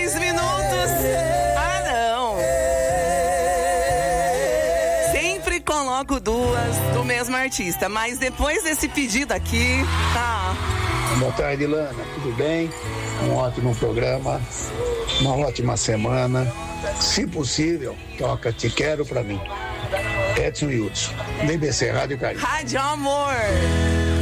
10 minutos. Ah, não. Sempre coloco duas do mesmo artista, mas depois desse pedido aqui, tá. Boa tarde, Lana. Tudo bem? Um ótimo programa, uma ótima semana. Se possível, toca Te Quero pra mim. Edson Hudson, BBC Rádio Carinho. Rádio Amor.